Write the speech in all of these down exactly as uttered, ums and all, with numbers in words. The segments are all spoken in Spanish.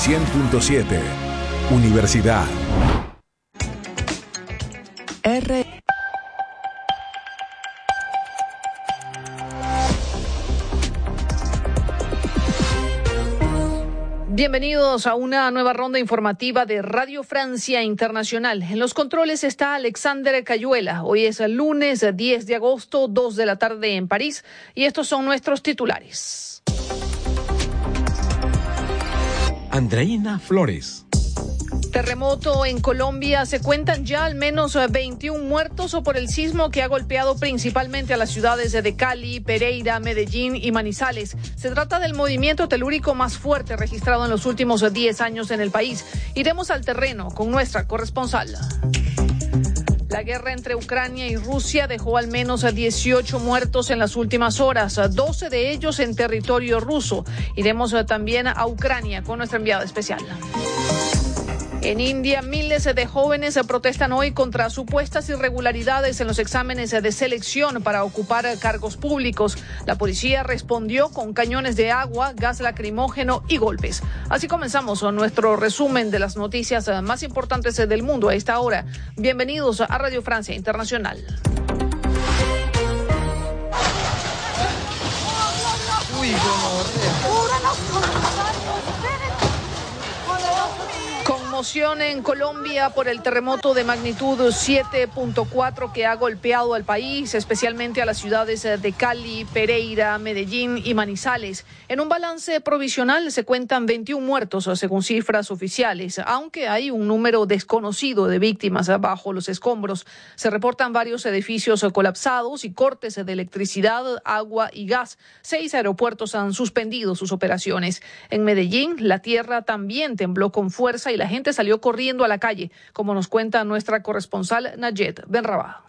cien punto siete. Universidad. R. Bienvenidos a una nueva ronda informativa de Radio Francia Internacional. En los controles está Alexander Cayuela. Hoy es el lunes diez de agosto, dos de la tarde en París, y estos son nuestros titulares. Andreina Flores. Terremoto en Colombia. Se cuentan ya al menos veintiún muertos por el sismo que ha golpeado principalmente a las ciudades de Cali, Pereira, Medellín y Manizales. Se trata del movimiento telúrico más fuerte registrado en los últimos diez años en el país. Iremos al terreno con nuestra corresponsal. La guerra entre Ucrania y Rusia dejó al menos dieciocho muertos en las últimas horas, doce de ellos en territorio ruso. Iremos también a Ucrania con nuestra enviada especial. En India, miles de jóvenes protestan hoy contra supuestas irregularidades en los exámenes de selección para ocupar cargos públicos. La policía respondió con cañones de agua, gas lacrimógeno y golpes. Así comenzamos nuestro resumen de las noticias más importantes del mundo a esta hora. Bienvenidos a Radio Francia Internacional. Uy, Conmoción en Colombia por el terremoto de magnitud siete punto cuatro que ha golpeado al país, especialmente a las ciudades de Cali, Pereira, Medellín y Manizales. En un balance provisional se cuentan veintiún muertos, según cifras oficiales, aunque hay un número desconocido de víctimas bajo los escombros. Se reportan varios edificios colapsados y cortes de electricidad, agua y gas. Seis aeropuertos han suspendido sus operaciones. En Medellín, la tierra también tembló con fuerza y la gente salió corriendo a la calle, como nos cuenta nuestra corresponsal Nayet Benrabah.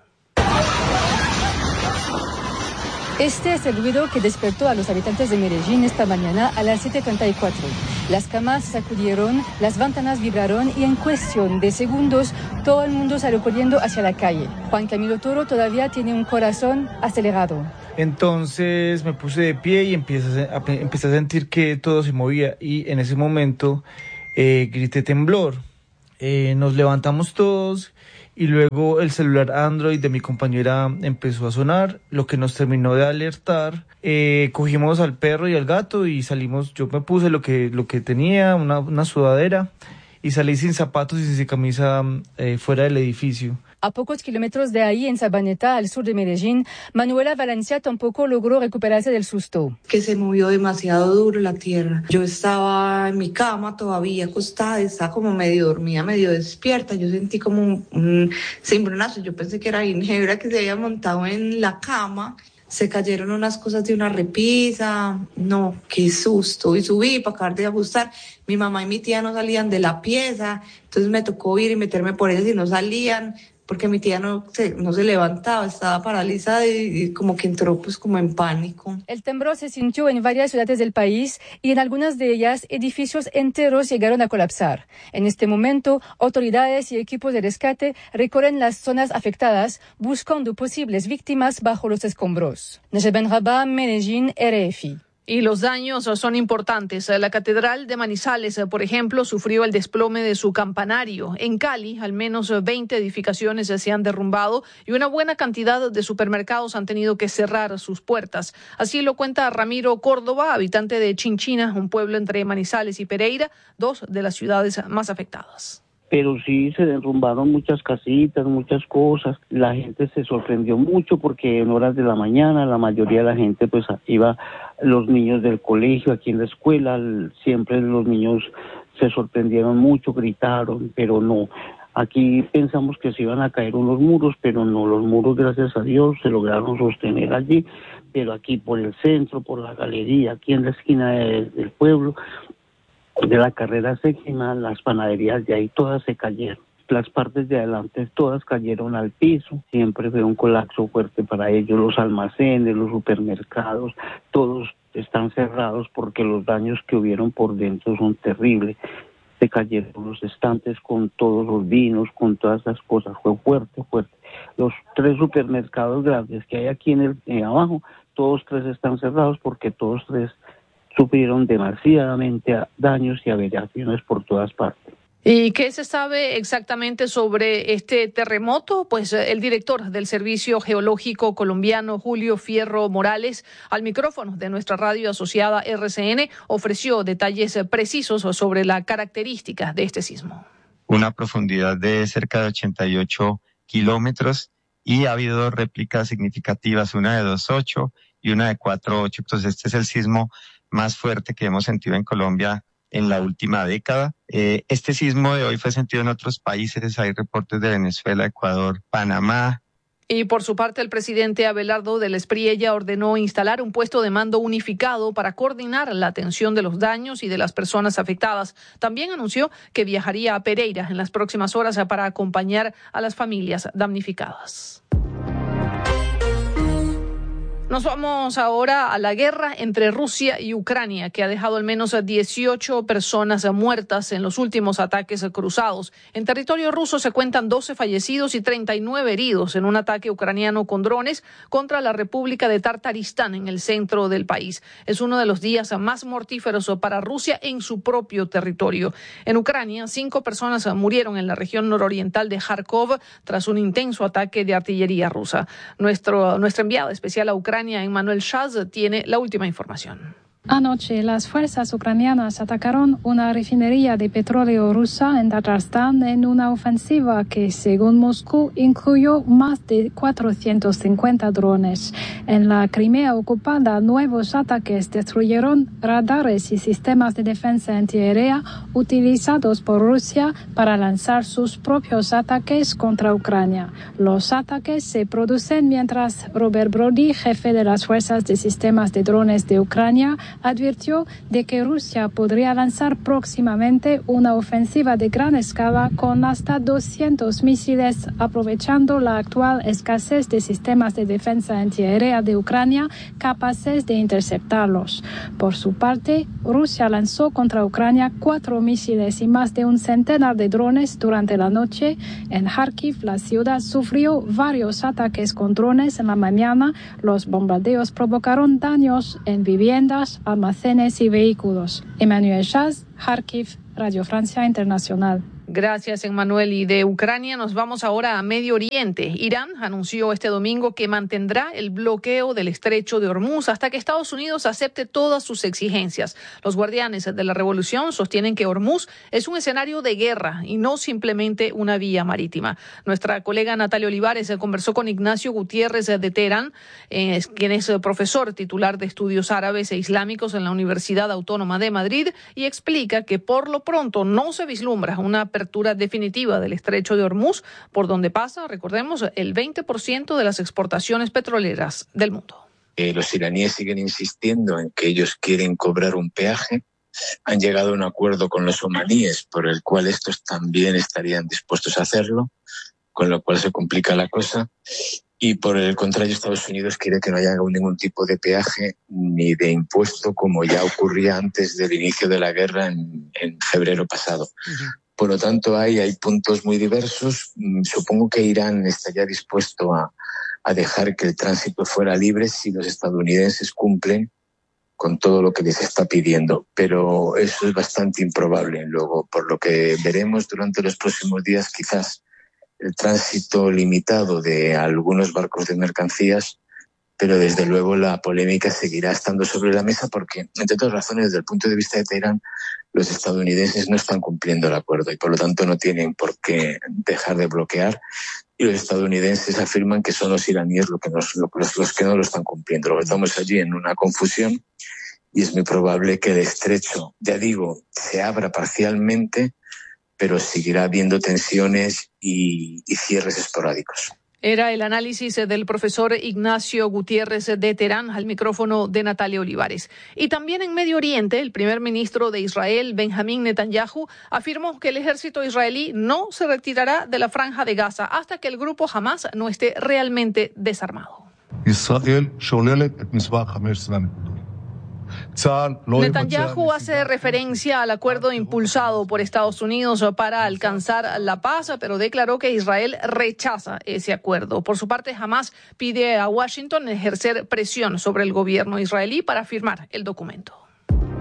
Este es el ruido que despertó a los habitantes de Medellín esta mañana a las siete treinta y cuatro. Las camas sacudieron, las ventanas vibraron y en cuestión de segundos todo el mundo salió corriendo hacia la calle. Juan Camilo Toro todavía tiene un corazón acelerado. Entonces me puse de pie y empecé a, empecé a sentir que todo se movía y en ese momento eh, grité temblor. Eh, nos levantamos todos y luego el celular Android de mi compañera empezó a sonar, lo que nos terminó de alertar. Eh, cogimos al perro y al gato y salimos. Yo me puse lo que, lo que tenía, una, una sudadera, y salí sin zapatos y sin camisa eh, fuera del edificio. A pocos kilómetros de ahí, en Sabaneta, al sur de Medellín, Manuela Valencia tampoco logró recuperarse del susto. Que se movió demasiado duro la tierra. Yo estaba en mi cama todavía acostada, estaba como medio dormida, medio despierta. Yo sentí como un, un cimbronazo. Yo pensé que era Ginebra que se había montado en la cama. Se cayeron unas cosas de una repisa. No, qué susto. Y subí para acabar de ajustar. Mi mamá y mi tía no salían de la pieza. Entonces me tocó ir y meterme por ellas y no salían, porque mi tía no se, no se levantaba, estaba paralizada y, y como que entró pues como en pánico. El temblor se sintió en varias ciudades del país y en algunas de ellas edificios enteros llegaron a colapsar. En este momento, autoridades y equipos de rescate recorren las zonas afectadas buscando posibles víctimas bajo los escombros. Nayet Benrabah, Medellín, R F I. Y los daños son importantes. La Catedral de Manizales, por ejemplo, sufrió el desplome de su campanario. En Cali, al menos veinte edificaciones se han derrumbado y una buena cantidad de supermercados han tenido que cerrar sus puertas. Así lo cuenta Ramiro Córdoba, habitante de Chinchina, un pueblo entre Manizales y Pereira, dos de las ciudades más afectadas. Pero sí se derrumbaron muchas casitas, muchas cosas. La gente se sorprendió mucho porque en horas de la mañana la mayoría de la gente pues iba, los niños del colegio, aquí en la escuela, siempre los niños se sorprendieron mucho, gritaron, pero no. Aquí pensamos que se iban a caer unos muros, pero no, los muros, gracias a Dios, se lograron sostener allí. Pero aquí por el centro, por la galería, aquí en la esquina de, del pueblo, de la carrera séptima, las panaderías de ahí todas se cayeron. Las partes de adelante todas cayeron al piso. Siempre fue un colapso fuerte para ellos. Los almacenes, los supermercados, todos están cerrados porque los daños que hubieron por dentro son terribles. Se cayeron los estantes con todos los vinos, con todas esas cosas. Fue fuerte, fuerte. Los tres supermercados grandes que hay aquí en el eh, abajo, todos tres están cerrados porque todos tres sufrieron demasiadamente daños y averiaciones por todas partes. ¿Y qué se sabe exactamente sobre este terremoto? Pues el director del Servicio Geológico Colombiano, Julio Fierro Morales, al micrófono de nuestra radio asociada R C N, ofreció detalles precisos sobre la característica de este sismo. Una profundidad de cerca de ochenta y ocho kilómetros y ha habido dos réplicas significativas, una de dos punto ocho y una de cuatro punto ocho. Entonces este es el sismo más fuerte que hemos sentido en Colombia en la última década. Eh, este sismo de hoy fue sentido en otros países, hay reportes de Venezuela, Ecuador, Panamá. Y por su parte, el presidente Abelardo del Espriella ordenó instalar un puesto de mando unificado para coordinar la atención de los daños y de las personas afectadas. También anunció que viajaría a Pereira en las próximas horas para acompañar a las familias damnificadas. Nos vamos ahora a la guerra entre Rusia y Ucrania, que ha dejado al menos dieciocho personas muertas en los últimos ataques cruzados. En territorio ruso se cuentan doce fallecidos y treinta y nueve heridos en un ataque ucraniano con drones contra la República de Tartaristán en el centro del país. Es uno de los días más mortíferos para Rusia en su propio territorio. En Ucrania, cinco personas murieron en la región nororiental de Kharkov tras un intenso ataque de artillería rusa. Nuestro, nuestra enviada especial a Ucrania, Emmanuel Shaz, tiene la última información. Anoche, las fuerzas ucranianas atacaron una refinería de petróleo rusa en Tatarstan en una ofensiva que, según Moscú, incluyó más de cuatrocientos cincuenta drones. En la Crimea ocupada, nuevos ataques destruyeron radares y sistemas de defensa antiaérea utilizados por Rusia para lanzar sus propios ataques contra Ucrania. Los ataques se producen mientras Robert Brody, jefe de las fuerzas de sistemas de drones de Ucrania, advirtió de que Rusia podría lanzar próximamente una ofensiva de gran escala con hasta doscientos misiles, aprovechando la actual escasez de sistemas de defensa antiaérea de Ucrania capaces de interceptarlos. Por su parte, Rusia lanzó contra Ucrania cuatro misiles y más de un centenar de drones durante la noche. En Kharkiv, la ciudad sufrió varios ataques con drones en la mañana. Los bombardeos provocaron daños en viviendas, almacenes y vehículos. Emmanuel Shaz, Kharkiv, Radio Francia Internacional. Gracias, Emmanuel. Y de Ucrania nos vamos ahora a Medio Oriente. Irán anunció este domingo que mantendrá el bloqueo del estrecho de Hormuz hasta que Estados Unidos acepte todas sus exigencias. Los guardianes de la revolución sostienen que Hormuz es un escenario de guerra y no simplemente una vía marítima. Nuestra colega Natalia Olivares conversó con Ignacio Gutiérrez de Teherán, eh, quien es profesor titular de estudios árabes e islámicos en la Universidad Autónoma de Madrid, y explica que por lo pronto no se vislumbra una apertura definitiva del estrecho de Hormuz, por donde pasa, recordemos, el veinte por ciento de las exportaciones petroleras del mundo. Eh, los iraníes siguen insistiendo en que ellos quieren cobrar un peaje. Han llegado a un acuerdo con los omaníes por el cual estos también estarían dispuestos a hacerlo, con lo cual se complica la cosa. Y por el contrario, Estados Unidos quiere que no haya ningún tipo de peaje ni de impuesto, como ya ocurría antes del inicio de la guerra en, en febrero pasado. Uh-huh. Por lo tanto, hay, hay puntos muy diversos. Supongo que Irán estaría dispuesto a, a dejar que el tránsito fuera libre si los estadounidenses cumplen con todo lo que les está pidiendo. Pero eso es bastante improbable. Luego, por lo que veremos durante los próximos días, quizás el tránsito limitado de algunos barcos de mercancías, pero desde luego la polémica seguirá estando sobre la mesa porque, entre otras razones, desde el punto de vista de Teherán, los estadounidenses no están cumpliendo el acuerdo y por lo tanto no tienen por qué dejar de bloquear, y los estadounidenses afirman que son los iraníes los que, nos, los, los que no lo están cumpliendo. Lo que estamos allí en una confusión y es muy probable que el estrecho, ya digo, se abra parcialmente, pero seguirá habiendo tensiones y, y cierres esporádicos. Era el análisis del profesor Ignacio Gutiérrez de Teherán al micrófono de Natalia Olivares. Y también en Medio Oriente, el primer ministro de Israel, Benjamín Netanyahu, afirmó que el ejército israelí no se retirará de la franja de Gaza hasta que el grupo Hamas no esté realmente desarmado. Israel Netanyahu hace referencia al acuerdo impulsado por Estados Unidos para alcanzar la paz, pero declaró que Israel rechaza ese acuerdo. Por su parte, Hamás pide a Washington ejercer presión sobre el gobierno israelí para firmar el documento.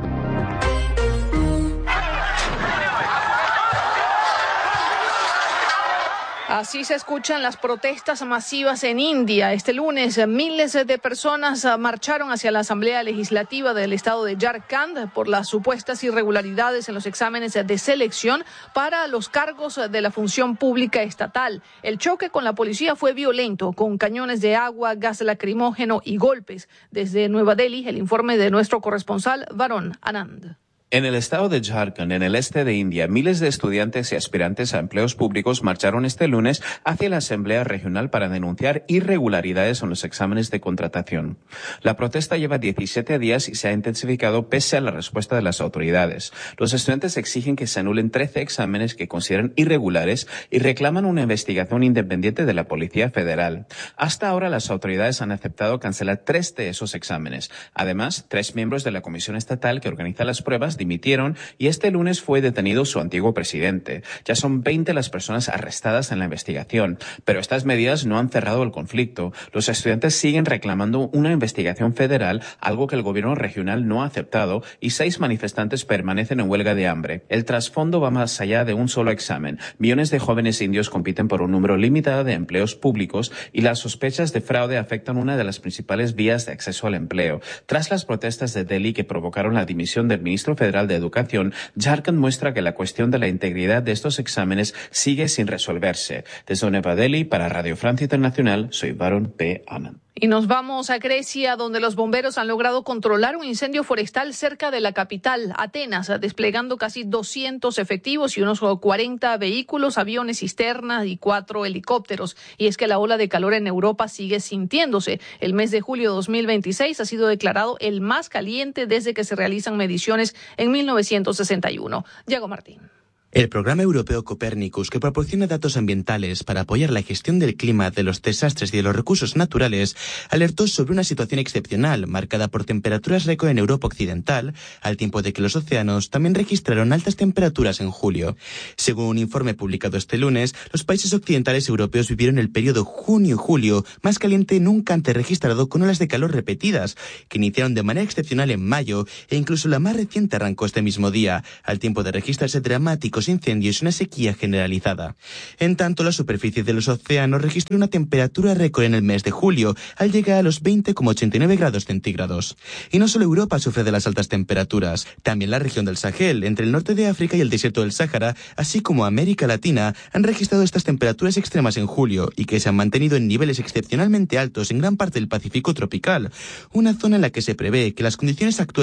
Así se escuchan las protestas masivas en India. Este lunes, miles de personas marcharon hacia la Asamblea Legislativa del estado de Jharkhand por las supuestas irregularidades en los exámenes de selección para los cargos de la función pública estatal. El choque con la policía fue violento, con cañones de agua, gas lacrimógeno y golpes. Desde Nueva Delhi, el informe de nuestro corresponsal, Varun Anand. En el estado de Jharkhand, en el este de India, miles de estudiantes y aspirantes a empleos públicos marcharon este lunes hacia la Asamblea Regional para denunciar irregularidades en los exámenes de contratación. La protesta lleva diecisiete días y se ha intensificado pese a la respuesta de las autoridades. Los estudiantes exigen que se anulen trece exámenes que consideran irregulares y reclaman una investigación independiente de la Policía Federal. Hasta ahora, las autoridades han aceptado cancelar tres de esos exámenes. Además, tres miembros de la Comisión Estatal que organiza las pruebas dimitieron y este lunes fue detenido su antiguo presidente. Ya son veinte las personas arrestadas en la investigación, pero estas medidas no han cerrado el conflicto. Los estudiantes siguen reclamando una investigación federal, algo que el gobierno regional no ha aceptado, y seis manifestantes permanecen en huelga de hambre. El trasfondo va más allá de un solo examen. Millones de jóvenes indios compiten por un número limitado de empleos públicos y las sospechas de fraude afectan una de las principales vías de acceso al empleo. Tras las protestas de Delhi que provocaron la dimisión del ministro federal de Educación, Jharkhand muestra que la cuestión de la integridad de estos exámenes sigue sin resolverse. Desde Nueva Delhi, para Radio Francia Internacional, soy Varun P. Anand. Y nos vamos a Grecia, donde los bomberos han logrado controlar un incendio forestal cerca de la capital, Atenas, desplegando casi doscientos efectivos y unos cuarenta vehículos, aviones, cisternas y cuatro helicópteros. Y es que la ola de calor en Europa sigue sintiéndose. El mes de julio de dos mil veintiséis ha sido declarado el más caliente desde que se realizan mediciones en mil novecientos sesenta y uno. Diego Martín. El programa europeo Copernicus, que proporciona datos ambientales para apoyar la gestión del clima, de los desastres y de los recursos naturales, alertó sobre una situación excepcional marcada por temperaturas récord en Europa occidental, al tiempo de que los océanos también registraron altas temperaturas en julio. Según un informe publicado este lunes, los países occidentales europeos vivieron el periodo junio-julio más caliente nunca antes registrado, con olas de calor repetidas, que iniciaron de manera excepcional en mayo e incluso la más reciente arrancó este mismo día, al tiempo de registrarse dramáticos incendios y una sequía generalizada. En tanto, la superficie de los océanos registró una temperatura récord en el mes de julio, al llegar a los veinte coma ochenta y nueve grados centígrados. Y no solo Europa sufre de las altas temperaturas, también la región del Sahel, entre el norte de África y el desierto del Sáhara, así como América Latina, han registrado estas temperaturas extremas en julio y que se han mantenido en niveles excepcionalmente altos en gran parte del Pacífico tropical, una zona en la que se prevé que las condiciones actuales